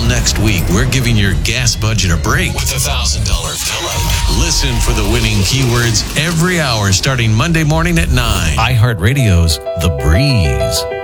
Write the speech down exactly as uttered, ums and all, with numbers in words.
next week, we're giving your gas budget a break with a one thousand dollars fill-up. Listen for the winning keywords every hour starting Monday morning at nine. iHeartRadio's The Breeze.